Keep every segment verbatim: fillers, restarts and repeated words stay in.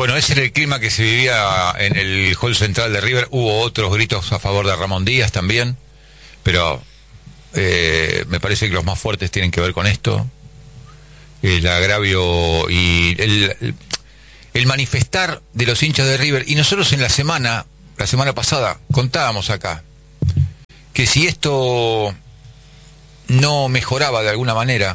Bueno, ese era el clima que se vivía en el hall central de River. Hubo otros gritos a favor de Ramón Díaz también, pero eh, me parece que los más fuertes tienen que ver con esto. El agravio y el, el, el manifestar de los hinchas de River. Y nosotros en la semana, la semana pasada, contábamos acá que si esto no mejoraba de alguna manera,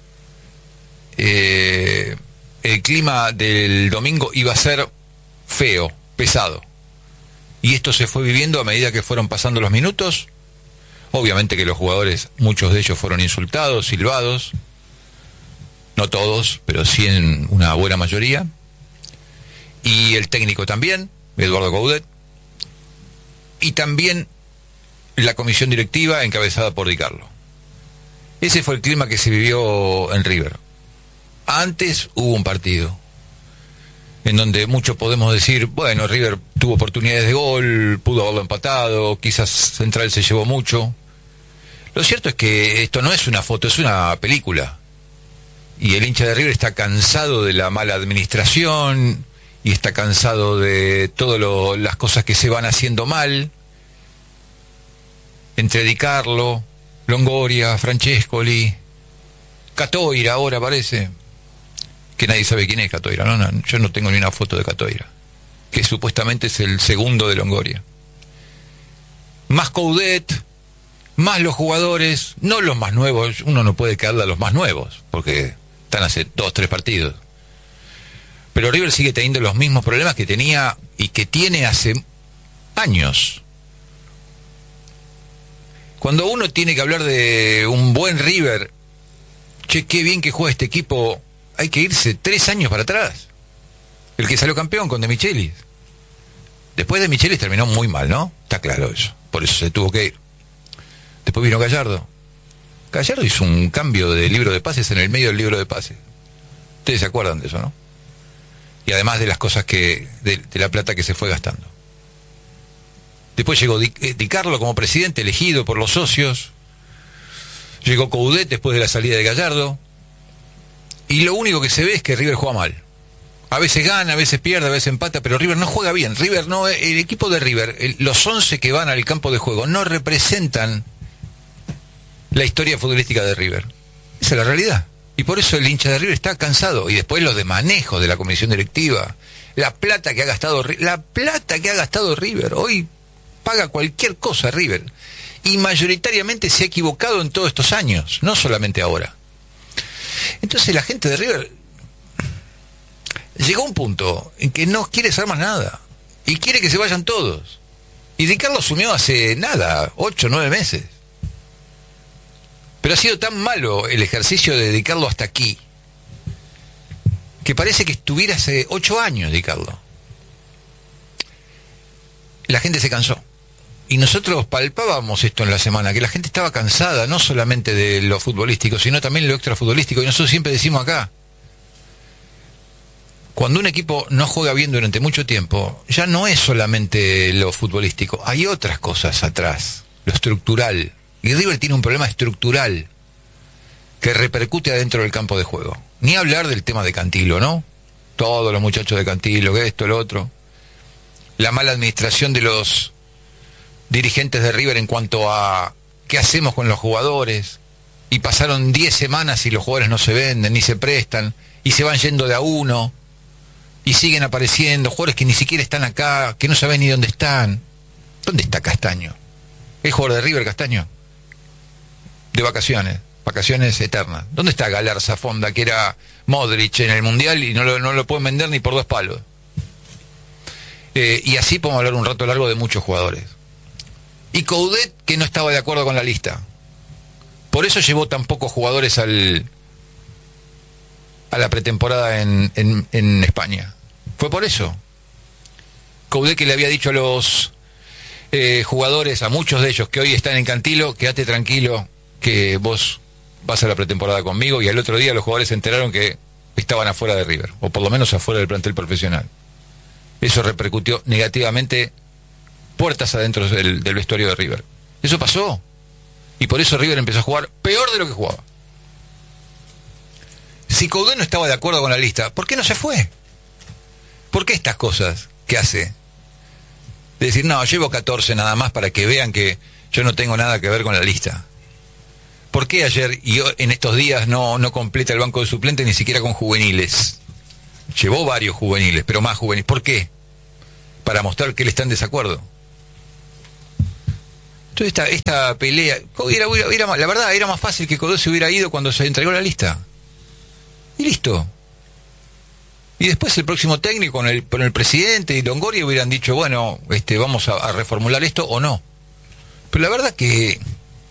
eh, el clima del domingo iba a ser feo, pesado. Y esto se fue viviendo a medida que fueron pasando los minutos. Obviamente que los jugadores, muchos de ellos fueron insultados, silbados. No todos, pero sí en una buena mayoría. Y el técnico también, Eduardo Coudet. Y también la comisión directiva encabezada por Di Carlo. Ese fue el clima que se vivió en River. Antes hubo un partido en donde muchos podemos decir, bueno, River tuvo oportunidades de gol, pudo haberlo empatado, quizás Central se llevó mucho. Lo cierto es que esto no es una foto, es una película. Y el hincha de River está cansado de la mala administración y está cansado de todas las cosas que se van haciendo mal. Entre Di Carlo, Longoria, Francescoli, Catoira ahora parece, que nadie sabe quién es Catoira, ¿no? No, yo no tengo ni una foto de Catoira, que supuestamente es el segundo de Longoria. Más Coudet, más los jugadores, no los más nuevos, uno no puede quedarle a los más nuevos, porque están hace dos, tres partidos. Pero River sigue teniendo los mismos problemas que tenía y que tiene hace años. Cuando uno tiene que hablar de un buen River, che, qué bien que juega este equipo, hay que irse tres años para atrás. El que salió campeón con De Michelis. Después de Michelis terminó muy mal, ¿no? Está claro eso. Por eso se tuvo que ir. Después vino Gallardo. Gallardo hizo un cambio de libro de pases en el medio del libro de pases. Ustedes se acuerdan de eso, ¿no? Y además de las cosas que, de, de la plata que se fue gastando. Después llegó Di, eh, Di Carlo como presidente, elegido por los socios. Llegó Coudet después de la salida de Gallardo. Y lo único que se ve es que River juega mal. A veces gana, a veces pierde, a veces empata, pero River no juega bien. River no, el equipo de River, el, los once que van al campo de juego no representan la historia futbolística de River. Esa es la realidad. Y por eso el hincha de River está cansado. Y después los de manejo de la comisión directiva, la plata que ha gastado, la plata que ha gastado River. Hoy paga cualquier cosa River. Y mayoritariamente se ha equivocado en todos estos años, no solamente ahora. Entonces la gente de River llegó a un punto en que no quiere saber más nada y quiere que se vayan todos. Y Di Carlo asumió hace nada, ocho, nueve meses. Pero ha sido tan malo el ejercicio de Di Carlo hasta aquí que parece que estuviera hace ocho años Di Carlo. La gente se cansó. Y nosotros palpábamos esto en la semana, que la gente estaba cansada, no solamente de lo futbolístico, sino también de lo extrafutbolístico. Y nosotros siempre decimos acá, cuando un equipo no juega bien durante mucho tiempo, ya no es solamente lo futbolístico, hay otras cosas atrás, lo estructural. Y River tiene un problema estructural que repercute adentro del campo de juego. Ni hablar del tema de Cantilo, ¿no? Todos los muchachos de Cantilo, que esto, lo otro. La mala administración de los dirigentes de River en cuanto a qué hacemos con los jugadores. Y pasaron diez semanas y los jugadores no se venden, ni se prestan, y se van yendo de a uno, y siguen apareciendo jugadores que ni siquiera están acá, que no saben ni dónde están. ¿Dónde está Castaño? ¿Es jugador de River Castaño? De vacaciones, vacaciones eternas. ¿Dónde está Galarza Fonda, que era Modric en el Mundial y no lo, no lo pueden vender ni por dos palos? Eh, y así podemos hablar un rato largo de muchos jugadores. Y Coudet, que no estaba de acuerdo con la lista. Por eso llevó tan pocos jugadores al a la pretemporada en, en, en España. Fue por eso. Coudet, que le había dicho a los eh, jugadores, a muchos de ellos que hoy están en Cantilo, quédate tranquilo, que vos vas a la pretemporada conmigo. Y al otro día los jugadores se enteraron que estaban afuera de River, o por lo menos afuera del plantel profesional. Eso repercutió negativamente puertas adentro del, del vestuario de River. Eso pasó. Y por eso River empezó a jugar peor de lo que jugaba. Si Coudet no estaba de acuerdo con la lista, ¿por qué no se fue? ¿Por qué estas cosas que hace? De decir, no, llevo catorce nada más para que vean que yo no tengo nada que ver con la lista. ¿Por qué ayer y en estos días no, no completa el banco de suplentes ni siquiera con juveniles? Llevó varios juveniles, pero más juveniles. ¿Por qué? Para mostrar que él está en desacuerdo. Entonces esta, esta pelea, era, era, era, la verdad, era más fácil que Codó se hubiera ido cuando se entregó la lista. Y listo. Y después el próximo técnico con el, con el presidente y Longoria hubieran dicho, bueno, este, vamos a, a reformular esto o no. Pero la verdad que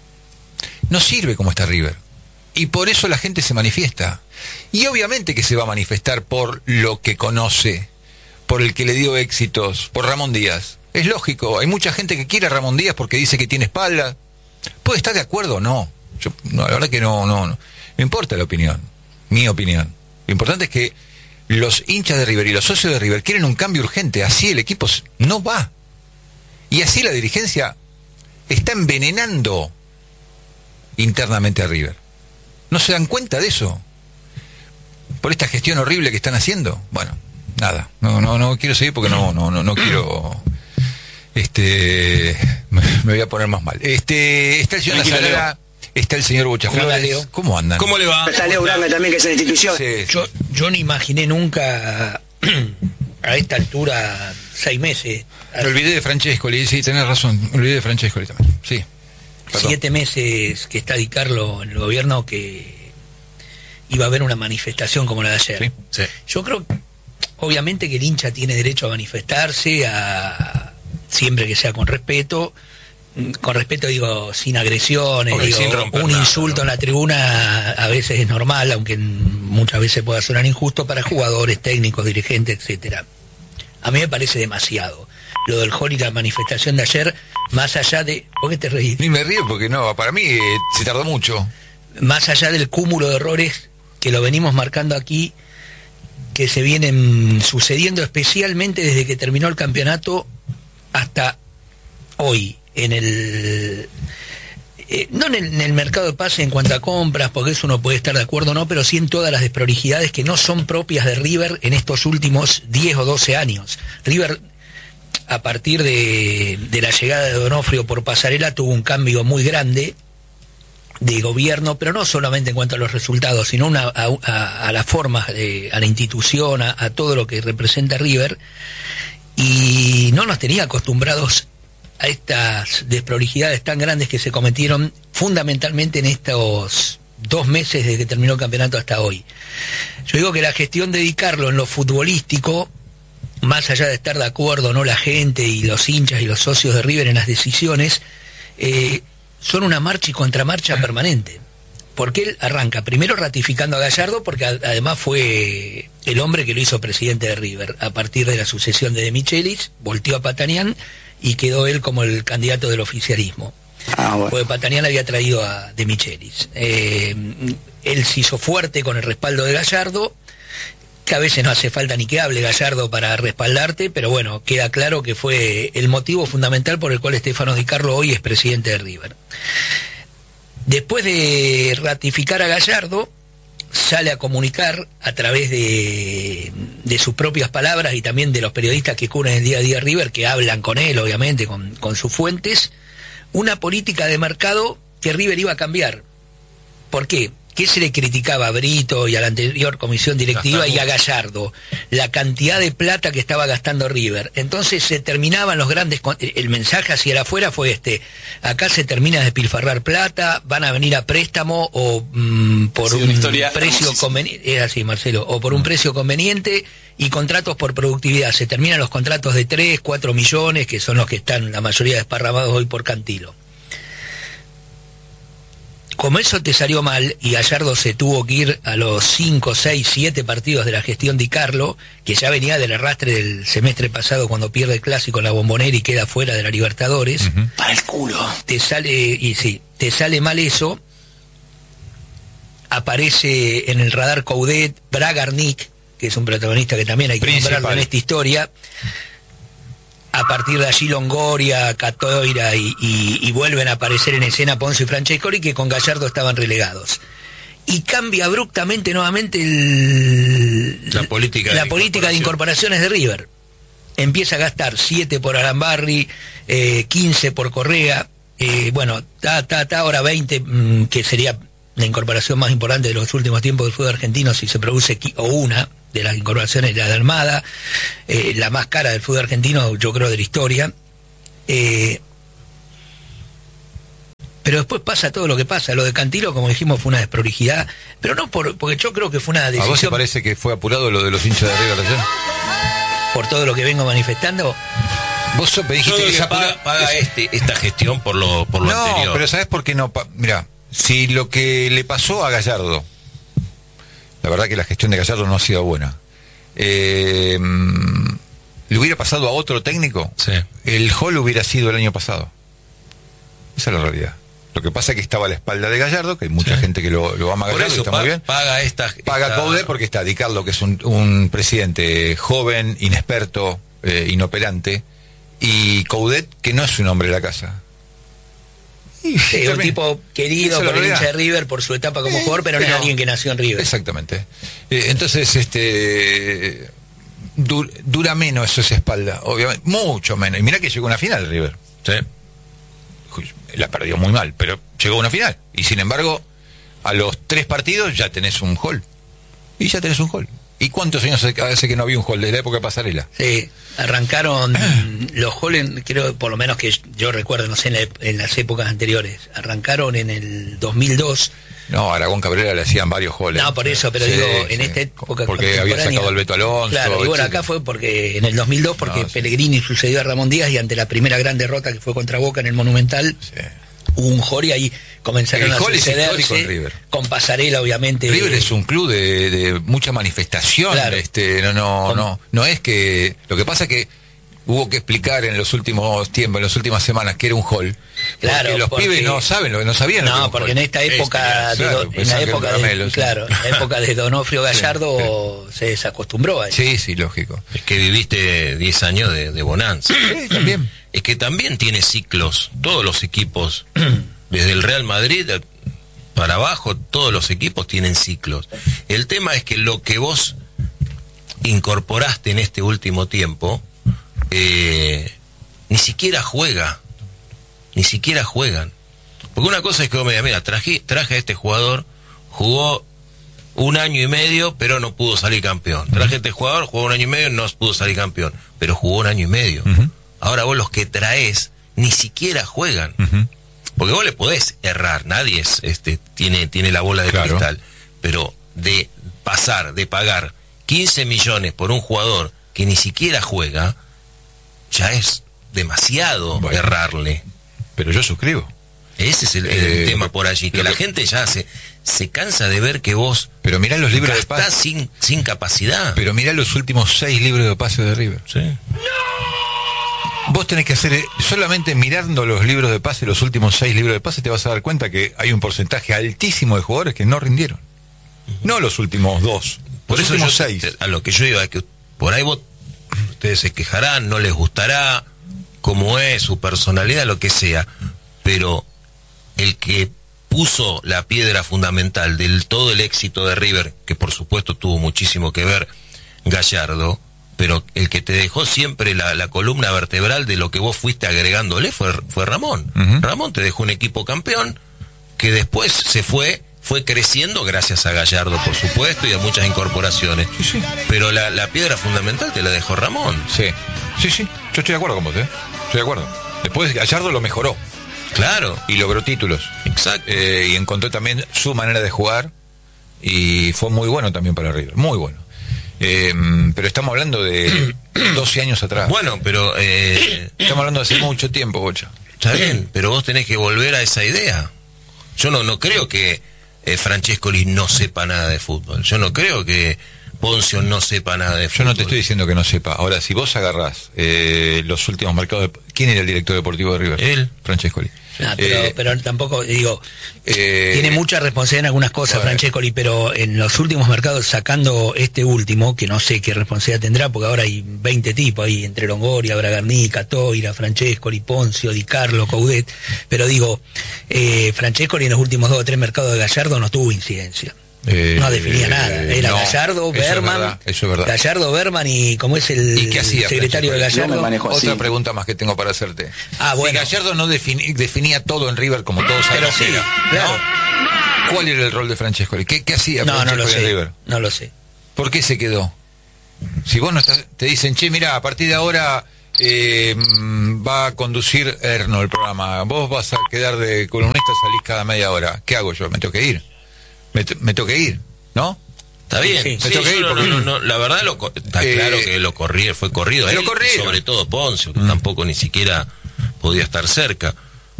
no sirve como está River. Y por eso la gente se manifiesta. Y obviamente que se va a manifestar por lo que conoce, por el que le dio éxitos, por Ramón Díaz. Es lógico, hay mucha gente que quiere a Ramón Díaz porque dice que tiene espalda. ¿Puede estar de acuerdo o no? Yo, no, la verdad que no, no, no. Me importa la opinión, mi opinión. Lo importante es que los hinchas de River y los socios de River quieren un cambio urgente. Así el equipo no va. Y así la dirigencia está envenenando internamente a River. ¿No se dan cuenta de eso? Por esta gestión horrible que están haciendo. Bueno, nada. No, no, no quiero seguir porque no, no, no, no quiero. Este, me voy a poner más mal. Este, está el señor Nazarena, está el señor Bochaflores. ¿Cómo andan? ¿Cómo le va? Está Leo Grande también, que es una institución. Sí, sí. Yo, yo no imaginé nunca a esta altura seis meses. Me olvidé de Francescoli, sí, tenés razón. Me olvidé de Francescoli también. Sí. Perdón. Siete meses que está Di Carlo en el gobierno, que iba a haber una manifestación como la de ayer. Sí, sí. Yo creo, obviamente, que el hincha tiene derecho a manifestarse, a siempre que sea con respeto. Con respeto digo, sin agresiones, okay, digo, sin romper un nada, insulto ¿no? en la tribuna a veces es normal, aunque muchas veces pueda sonar injusto para jugadores, técnicos, dirigentes, etcétera. A mí me parece demasiado. Lo del Jori, la manifestación de ayer, más allá de... ¿Por qué te reís? Ni me río porque no, para mí eh, se tardó mucho. Más allá del cúmulo de errores que lo venimos marcando aquí, que se vienen sucediendo especialmente desde que terminó el campeonato hasta hoy, en el... Eh, no en el, en el mercado de pase en cuanto a compras, porque eso uno puede estar de acuerdo o no, pero sí en todas las desprolijidades que no son propias de River en estos últimos diez o doce años. River, a partir de, de la llegada de Donofrio por Pasarela, tuvo un cambio muy grande de gobierno, pero no solamente en cuanto a los resultados, sino una, a, a, a las formas, de, a la institución, a, a todo lo que representa River, y no nos tenía acostumbrados a estas desprolijidades tan grandes que se cometieron fundamentalmente en estos dos meses desde que terminó el campeonato hasta hoy. Yo digo que la gestión de Di Carlo en lo futbolístico, más allá de estar de acuerdo o no la gente y los hinchas y los socios de River en las decisiones, eh, son una marcha y contramarcha permanente. Porque él arranca primero ratificando a Gallardo, porque a, además fue el hombre que lo hizo presidente de River a partir de la sucesión de De Michelis, volteó a Patanián y quedó él como el candidato del oficialismo. Ah, bueno. Porque Patanián había traído a De Michelis. Eh, él se hizo fuerte con el respaldo de Gallardo, que a veces no hace falta ni que hable Gallardo para respaldarte, pero bueno, queda claro que fue el motivo fundamental por el cual Stefano Di Carlo hoy es presidente de River. Después de ratificar a Gallardo, sale a comunicar a través de, de sus propias palabras y también de los periodistas que cubren el día a día River, que hablan con él, obviamente, con, con sus fuentes, una política de mercado que River iba a cambiar. ¿Por qué? ¿Qué se le criticaba a Brito y a la anterior comisión directiva y a Gallardo? La cantidad de plata que estaba gastando River. Entonces se terminaban los grandes... El mensaje hacia el afuera fue este: acá se termina de despilfarrar plata, van a venir a préstamo o mmm, por sí, un precio conveniente... Es así, Marcelo. O por un precio conveniente y contratos por productividad. Se terminan los contratos de tres, cuatro millones, que son los que están la mayoría desparramados hoy por Cantilo. Como eso te salió mal y Gallardo se tuvo que ir a los cinco, seis, siete partidos de la gestión Di Carlo, que ya venía del arrastre del semestre pasado cuando pierde el clásico en la Bombonera y queda fuera de la Libertadores. Uh-huh. Para el culo. Te sale, y sí, te sale mal eso. Aparece en el radar Coudet, Bragarnik, que es un protagonista que también hay que Principal. nombrarlo en esta historia. A partir de allí Longoria, Catoira y, y, y vuelven a aparecer en escena Ponce y Francescoli, que con Gallardo estaban relegados. y cambia abruptamente nuevamente el, la política, la de, política de incorporaciones de River. Empieza a gastar siete por Arambarri, eh, quince por Correa, eh, bueno, ta, ta, ta, ahora veinte, mmm, que sería la incorporación más importante de los últimos tiempos del fútbol argentino, si se produce, o una de las incorporaciones, la de Almada, eh, la más cara del fútbol argentino, yo creo, de la historia. Eh, pero después pasa todo lo que pasa. Lo de Cantilo, como dijimos, fue una desprolijidad, pero no por, porque yo creo que fue una decisión... ¿A vos te parece que fue apurado lo de los hinchas de River ayer? Por todo lo que vengo manifestando. Vos so, dijiste que, que paga, paga este, esta gestión por lo, por lo no, anterior. No, pero ¿sabés por qué no? Mira, si lo que le pasó a Gallardo, la verdad que la gestión de Gallardo no ha sido buena, eh, le hubiera pasado a otro técnico, sí. El Hall hubiera sido el año pasado. Esa es la realidad. Lo que pasa es que estaba a la espalda de Gallardo, que hay mucha sí. gente que lo, lo ama a Gallardo, eso, está paga, muy bien. Paga esta... Paga esta... Coudet porque está Di Carlo, que es un, un presidente joven, inexperto, eh, inoperante, y Coudet, que no es un hombre de la casa. Y sí, un tipo querido por el hincha de River por su etapa como eh, jugador, pero, pero no es alguien que nació en River. Exactamente. Eh, entonces, este dur, dura menos eso esa espalda, obviamente, mucho menos. Y mira que llegó a una final River. Sí. La perdió muy mal, pero llegó a una final. Y sin embargo, a los tres partidos ya tenés un gol. Y ya tenés un gol. ¿Y cuántos años hace que no había un gol? Desde la época de Pasarela. Sí, arrancaron los goles, creo, por lo menos que yo recuerdo, no sé, en, la, en las épocas anteriores. Arrancaron en el dos mil dos. No, a Aragón Cabrera le hacían varios goles. No, por eso, pero sí, digo, en sí. esta época porque había sacado al Beto Alonso. Claro, y bueno, acá fue porque en el dos mil dos, porque no, sí. Pellegrini sucedió a Ramón Díaz, y ante la primera gran derrota que fue contra Boca en el Monumental, sí. hubo un Jor y ahí comenzaron el a sucederse con Pasarela, obviamente. River es un club de, de mucha manifestación, claro. este, no, no, no, no es que, lo que pasa es que hubo que explicar en los últimos tiempos, en las últimas semanas, que era un hall. Claro, porque los porque, pibes no saben, no sabían no, lo que era un porque hall. en esta época, este, de, claro, en la época de, caramelo, claro, sí. en la época de Donofrio Gallardo sí, sí. se desacostumbró a eso. Sí, sí, lógico. Es que viviste diez años de, de bonanza. Sí, también. Es que también tiene ciclos, todos los equipos, desde el Real Madrid para abajo, todos los equipos tienen ciclos. El tema es que lo que vos incorporaste en este último tiempo, eh, ni siquiera juega, ni siquiera juegan. Porque una cosa es que vos me digas, mira, traje, traje a este jugador, jugó un año y medio, pero no pudo salir campeón. Uh-huh. Traje a este jugador, jugó un año y medio, no pudo salir campeón, pero jugó un año y medio. Uh-huh. Ahora vos los que traes, ni siquiera juegan. Uh-huh. Porque vos le podés errar, nadie es, este, tiene, tiene la bola de claro. cristal, pero de pasar, de pagar quince millones por un jugador que ni siquiera juega, ya es demasiado bueno, errarle. Pero yo suscribo. Ese es el, el eh, tema por allí, que pero, la gente ya se, se cansa de ver que vos pero mirá los libros de pase sin, sin capacidad. Pero mirá los últimos seis libros de pase de River. Sí. Vos tenés que hacer, solamente mirando los libros de pase, los últimos seis libros de pase, te vas a dar cuenta que hay un porcentaje altísimo de jugadores que no rindieron. Uh-huh. No los últimos dos, por los eso últimos yo, seis. A lo que yo iba, es que por ahí vos, ustedes se quejarán, no les gustará cómo es su personalidad, lo que sea, pero el que puso la piedra fundamental del todo el éxito de River, que por supuesto tuvo muchísimo que ver Gallardo, pero el que te dejó siempre la, la columna vertebral de lo que vos fuiste agregándole fue, fue Ramón. Uh-huh. Ramón te dejó un equipo campeón que después se fue, fue creciendo gracias a Gallardo, por supuesto, y a muchas incorporaciones. Sí, sí. Pero la, la piedra fundamental te la dejó Ramón. Sí, sí, sí. Yo estoy de acuerdo con vos, ¿eh? Estoy de acuerdo. Después Gallardo lo mejoró. Claro. Y logró títulos. Exacto. Eh, y encontró también su manera de jugar y fue muy bueno también para River. Muy bueno. Eh, pero estamos hablando de doce años atrás. Bueno, pero... Eh, estamos hablando de hace mucho tiempo, Bocha. Está bien, pero vos tenés que volver a esa idea. Yo no, no creo que eh, Francescoli no sepa nada de fútbol. Yo no creo que Poncio no sepa nada de fútbol. Yo no te estoy diciendo que no sepa. Ahora, si vos agarrás eh, los últimos mercados de... ¿Quién era el director deportivo de River? Él. Francescoli. Ah, pero, Eh, pero tampoco, digo, eh, tiene mucha responsabilidad en algunas cosas, bueno. Francescoli, pero en los últimos mercados, sacando este último, que no sé qué responsabilidad tendrá, porque ahora hay veinte tipos ahí, entre Longoria, Bragarnica, Toira, Francescoli, Poncio, Di Carlo, Coudet, pero digo, eh, Francescoli en los últimos dos o tres mercados de Gallardo no tuvo incidencia. Eh, No definía nada, era no, Gallardo, eso es Berman, verdad, eso es verdad. Gallardo, Berman y como es el ¿Y qué hacía secretario de Francescoli? Gallardo. Yo me manejo así. Otra pregunta más que tengo para hacerte. Ah, bueno. Si Gallardo no defini- definía todo en River como todos Pero sabemos sí, que era, claro. ¿no? ¿Cuál era el rol de Francescoli? ¿Qué, qué hacía No, no Francescoli lo en sé, River? no lo sé. ¿Por qué se quedó? Si vos no estás, te dicen, che, mira, a partir de ahora eh, mm, va a conducir Erno el programa, vos vas a quedar de columnista, salís cada media hora. ¿Qué hago yo? Me tengo que ir. Me, te- me tengo que ir, ¿no? Está bien, Sí, sí, me tengo que yo ir no, porque- no, no, la verdad lo, co- está Eh, claro que lo corrí, fue corrido. lo Él, corrieron. sobre todo Poncio, que tampoco ni siquiera podía estar cerca.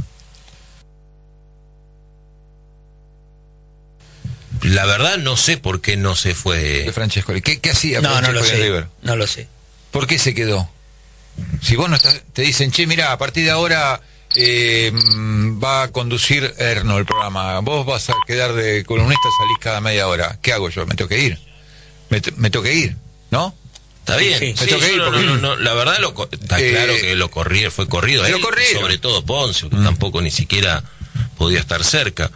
La verdad no sé por qué no se De fue. Francescoli. ¿Qué, qué hacía No, no Francescoli lo en sé, River? no lo sé. ¿Por qué se quedó? Si vos no estás, te dicen, che, mira, a partir de ahora eh, mm, va a conducir Erno el programa, vos vas a quedar de columnista, salís cada media hora. ¿Qué hago yo? Me tengo que ir. Me, te- me tengo que ir, ¿no? Está bien, Sí, sí, me tengo que yo ir no, porque- no, no, la verdad lo, co- está Eh, claro que lo corrí, fue corrido. lo Él, corrieron. sobre todo Poncio, que tampoco ni siquiera podía estar cerca.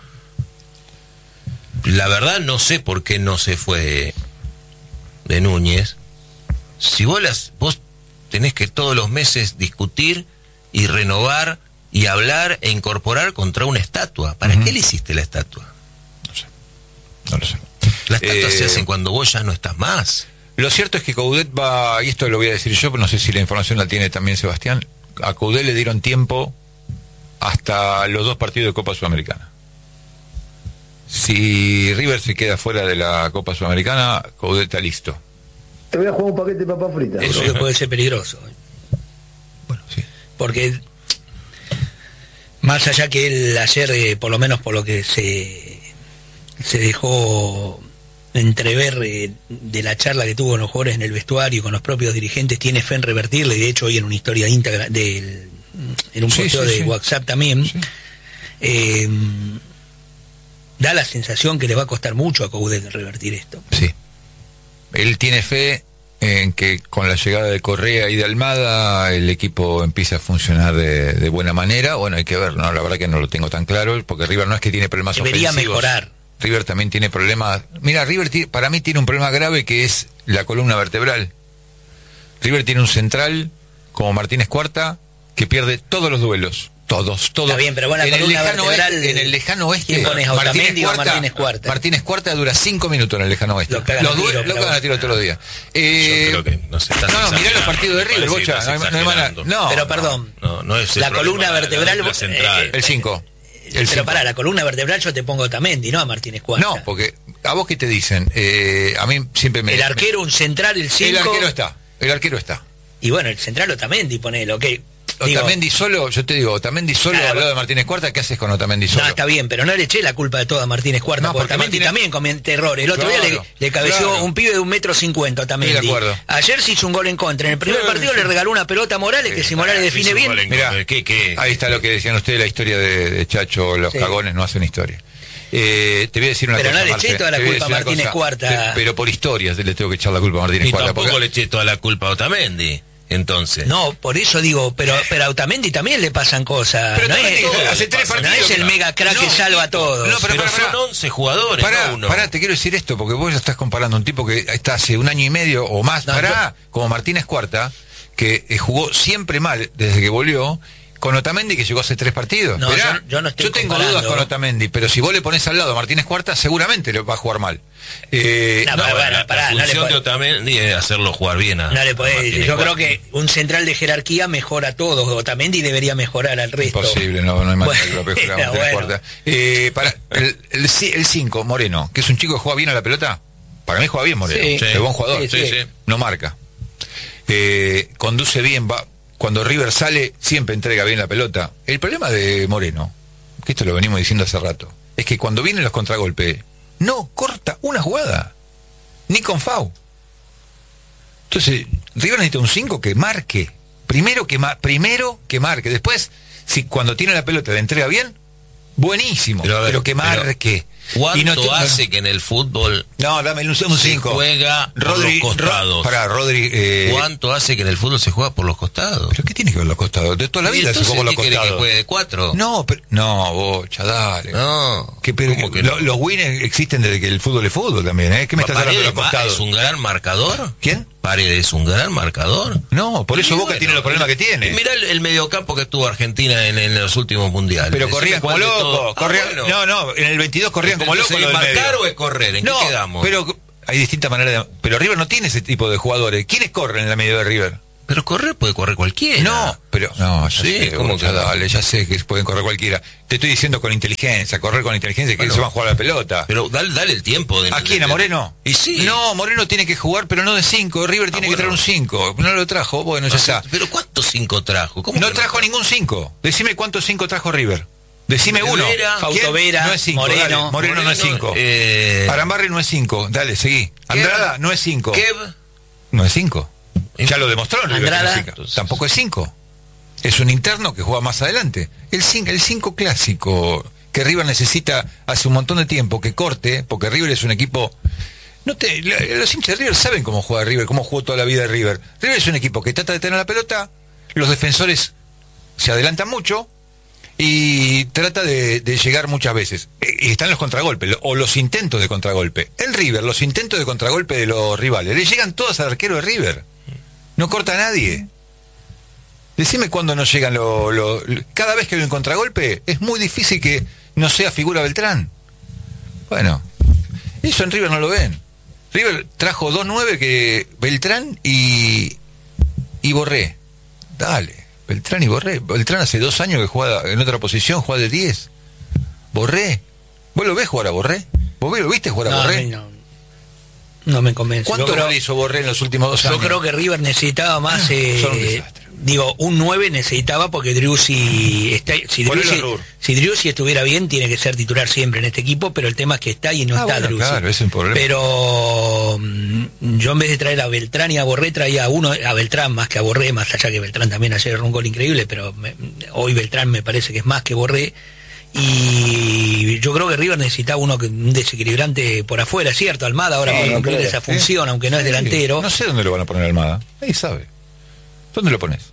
La verdad no sé por qué no se fue de Núñez. Si vos las, vos tenés que todos los meses discutir y renovar y hablar e incorporar contra una estatua. ¿Para Ujú. qué le hiciste la estatua? No lo sé. Las estatuas Eh, se hacen cuando vos ya no estás más. Lo cierto es que Coudet va, y esto lo voy a decir yo, pero no sé si la información la tiene también Sebastián, a Coudet le dieron tiempo hasta los dos partidos de Copa Sudamericana. Si River se queda fuera de la Copa Sudamericana, Coudet está listo. Te voy a jugar un paquete de papas fritas. Eso que puede ser peligroso. ¿eh? Bueno, sí. Porque más allá que él ayer, eh, por lo menos por lo que se, se dejó entrever eh, de la charla que tuvo con los jugadores en el vestuario y con los propios dirigentes, tiene fe en revertirle. De hecho, hoy en una historia íntegra, del, en un Sí, posteo sí, de sí. WhatsApp también, Sí. eh, da la sensación que le va a costar mucho a Coudet revertir esto. Sí. Él tiene fe en que con la llegada de Correa y de Almada el equipo empieza a funcionar de, de buena manera. Bueno, hay que ver, no, la verdad que no lo tengo tan claro, porque River no es que tiene problemas Debería ofensivos. mejorar. River también tiene problemas. Mira, River ti- para mí tiene un problema grave que es la columna vertebral. River tiene un central como Martínez Cuarta que pierde todos los duelos. Todos, todos. Está bien, pero bueno, la en el columna lejano vertebral, oeste, en el lejano oeste, ¿quién pones, Otamendi o a Martínez Cuarta? Martínez Cuarta dura cinco minutos en el lejano oeste. Lo cagan Los a tiro, duelos lo pero- cagan a tiro todos los días. Eh, Yo creo que no se está no, no, mirá los exagerando, partidos de me River, parece que Bocha. estás No, hay- no hay manera- exagerando. no, Pero perdón, No, no es el la problema columna de la vertebral, dupla central. eh, el cinco. El pero cinco. pará, la columna vertebral yo te pongo Otamendi, no a Martínez Cuarta. No, porque a vos qué te dicen, eh, a mí siempre me... el arquero, un central, el El cinco. arquero está, el arquero está. Y bueno, el central Otamendi, ponelo, ok. Digo, Otamendi solo, yo te digo, Otamendi solo Claro, al lado de Martínez Cuarta, ¿qué haces con Otamendi solo? no, está bien, pero no le eché la culpa de todo a Martínez Cuarta, No, porque porque Otamendi Martínez- también comete errores. El otro día Claro, le, le cabeció claro. un pibe de un metro cincuenta Otamendi. Estoy de acuerdo. Ayer se hizo un gol en contra. En el primer Sí, partido sí. le regaló una pelota a Morales, que si Morales Ah, define hizo un bien, gol en Mirá, contra. ¿Qué, qué? ahí está lo que decían ustedes, la historia de, de Chacho, los Sí. cagones no hacen historia. Eh, te voy a decir una Pero cosa, no le Marce, eché toda la te voy a culpa a decir una Martínez cosa, Cuarta. te- pero por historias le tengo que echar la culpa a Martínez Y Cuarta. tampoco porque- le eché toda la culpa a Otamendi, entonces. no, por eso digo, pero, pero a Otamendi también le pasan cosas. Pero no, Otamendi es, hace tres no partidos es el que- mega crack que No, salva a todos. no, pero pero pará, son pará. once jugadores, Pará, no uno. pará, te quiero decir esto, porque vos ya estás comparando a un tipo que está hace un año y medio o más, No, pará, como Martínez Cuarta, que eh, jugó siempre mal desde que volvió, con Otamendi que llegó hace tres partidos. No, Verá, yo- yo no estoy tengo comparando. dudas con Otamendi, pero si vos le pones al lado a Martínez Cuarta, seguramente le va a jugar mal. Eh, No, No, pero bueno, bueno, la, pará, la no le función podés- de Otamendi es hacerlo jugar bien a, No le a podés decir. Martínez Yo creo Cuarta. que un central de jerarquía mejora a todos. Otamendi debería mejorar al resto. Imposible, no, no hay manera Bueno, que lo mejore a Martínez bueno. Cuarta. Eh, para, el cinco, Moreno, que es un chico que juega bien a la pelota, para mí juega bien Moreno, Sí. es buen jugador, Sí, Sí, sí. no marca. Eh, conduce bien, va, cuando River sale, siempre entrega bien la pelota. El problema de Moreno, que esto lo venimos diciendo hace rato, es que cuando vienen los contragolpes, no corta una jugada, ni con F A U. Entonces, River necesita un cinco que marque, Primero que, ma- primero que marque. Después, si cuando tiene la pelota la entrega bien, buenísimo. Pero, a ver, pero que marque. ¿Cuánto Y no te- hace que en el fútbol No, dame un se cinco. juega por Rodri, los costados? Ro- pará, Rodri. Eh, ¿Cuánto hace que en el fútbol se juega por los costados? ¿Pero qué tiene que ver los costados? De toda la ¿Y vida se entonces juega por los qué quiere costados. que juegue de cuatro? No, pero, no, bocha, dale. No. Que, pero, ¿Cómo que lo- no? los winners existen desde que el fútbol es fútbol también, ¿eh? ¿Qué me estás hablando de los Paredes costados? es un gran marcador. ¿Quién? Paredes es un gran marcador. No, por eso Y Boca bueno, tiene los problemas que tiene. Mirá el, el mediocampo que tuvo Argentina en, en los últimos mundiales. Pero Decime corrían como cuál de locos. todo- Ah, corrían- bueno. No, no, en el veintidós corrían como locos. Entonces, los del ¿marcar medio. o es correr? ¿En no, qué quedamos? pero hay distintas maneras de... Pero River no tiene ese tipo de jugadores. ¿Quiénes corren en la medio de River? Pero correr puede correr cualquiera. No, pero... No, ya Sí, sé, ¿cómo bocha, que no? dale, ya sé que pueden correr cualquiera. Te estoy diciendo con inteligencia, correr con inteligencia, que Bueno. se van a jugar a la pelota. Pero dale, dale el tiempo. De, ¿A quién? ¿A Moreno? Y sí. No, Moreno tiene que jugar, pero no de cinco. River tiene Ah, que traer bueno. un cinco. No lo trajo, bueno, ya No sé, está. Pero ¿cuántos cinco trajo? ¿Cómo No que trajo ningún cinco. Decime cuántos cinco trajo River. Decime uno. Vera, ¿Quién? Fausto Vera, no es cinco, Moreno. dale. Moreno no es cinco. Eh, Arambarri no es cinco. Dale, seguí. Andrada no es cinco. Kev. No es cinco. Ya lo demostró en River Andrada. que no es cinco. Tampoco es cinco. Es un interno que juega más adelante. El cinco, el cinco clásico que River necesita hace un montón de tiempo que corte, porque River es un equipo... No te, la- los hinchas de River saben cómo juega River, cómo jugó toda la vida de River. River es un equipo que trata de tener la pelota, los defensores se adelantan mucho y trata de, de llegar muchas veces. E- Y están los contragolpes, lo- o los intentos de contragolpe. En River, los intentos de contragolpe de los rivales, le llegan todos al arquero de River. No corta a nadie. Decime cuándo no llegan los... Lo, lo- cada vez que hay un contragolpe, es muy difícil que no sea figura Beltrán. Bueno, eso en River no lo ven. River trajo dos nueve que Beltrán y, y Borré. Dale, Beltrán y Borré. Beltrán hace dos años que juega en otra posición, juega de diez. Borré. ¿Vos lo ves jugar a Borré? ¿Vos lo viste jugar a No, a Borré? mí no, no me convence. ¿Cuánto Yo creo- gol hizo Borré en los últimos dos Yo años? creo que River necesitaba más, eh, Son un desastre. digo, un nueve necesitaba porque Driussi está, si Ponelo Driussi, a Rur. si Driussi estuviera bien tiene que ser titular siempre en este equipo, pero el tema es que está y no Ah, está bueno, Driussi. claro, ese es un problema. Pero mm, yo en vez de traer a Beltrán y a Borré traía a uno, a Beltrán más que a Borré, más allá que Beltrán también ayer era un gol increíble, pero me- hoy Beltrán me parece que es más que Borré. Y yo creo que River necesitaba uno que un desequilibrante por afuera, cierto, Almada ahora Sí, puede no cumplir creo. esa función, aunque no es Sí. delantero. No sé dónde lo van a poner Almada. Ahí sabe. ¿Dónde lo pones?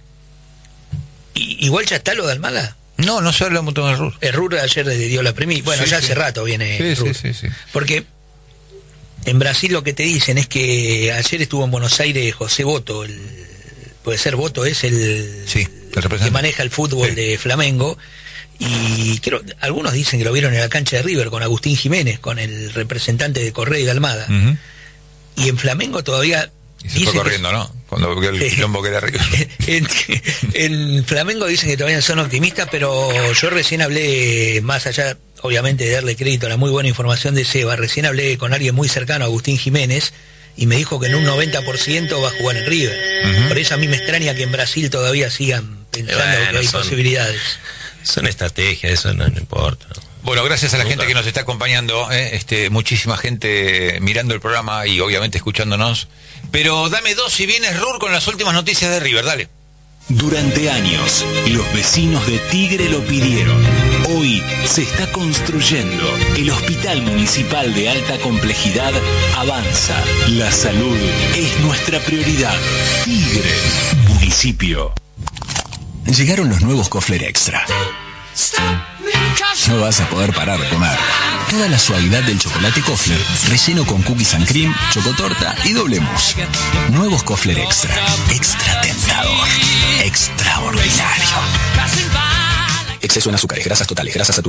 Y- igual ya está lo de Almada. No, no se habla un montón de Rur. El Rur ayer le dio la premisa. Bueno, Sí, ya sí. hace rato viene Sí, Rur. sí, sí, sí. Porque en Brasil lo que te dicen es que ayer estuvo en Buenos Aires José Boto, el, puede ser Boto, es el, Sí, el que representante. maneja el fútbol Sí. de Flamengo. Y creo, algunos dicen que lo vieron en la cancha de River con Agustín Jiménez, con el representante de Correa y de Almada. Ujú. Y en Flamengo todavía... Y se dicen fue que- corriendo, ¿no? Cuando vio el quilombo que era River. en, en Flamengo dicen que todavía son optimistas, pero yo recién hablé, más allá, obviamente, de darle crédito a la muy buena información de Seba, recién hablé con alguien muy cercano, Agustín Jiménez, y me dijo que en un noventa por ciento va a jugar en River. Ujú. Por eso a mí me extraña que en Brasil todavía sigan pensando Bueno, que hay son- posibilidades. Son estrategias, eso no, no importa. Bueno, gracias a la Nunca. gente que nos está acompañando, ¿eh? este, muchísima gente mirando el programa y obviamente escuchándonos. Pero dame dos si vienes Rur con las últimas noticias de River, dale. Durante años, los vecinos de Tigre lo pidieron. Hoy se está construyendo. El Hospital Municipal de Alta Complejidad avanza. La salud es nuestra prioridad. Tigre, municipio. Llegaron los nuevos Kofler Extra. No vas a poder parar de comer. Toda la suavidad del chocolate Kofler, relleno con cookies and cream, chocotorta y doble mousse. Nuevos Kofler Extra. Extra tentador. Extraordinario. Exceso en azúcares, grasas totales, grasas saturadas.